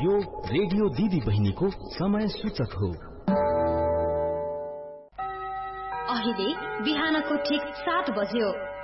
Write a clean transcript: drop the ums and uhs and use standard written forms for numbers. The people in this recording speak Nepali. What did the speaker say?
यो रेडियो दिदी बहिनीको समय सूचक हो। अहिले बिहानको ठीक 7 बज्यो।